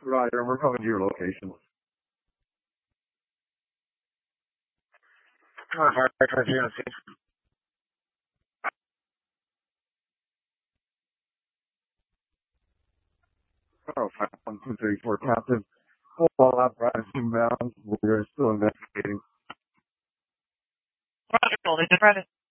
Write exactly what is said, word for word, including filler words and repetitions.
Roger, and we're coming to your location. Come on, fire towards you, see. Oh, five one two three four, Captain. Hold all apparatus inbound. We're still investigating. Roger, holding the present.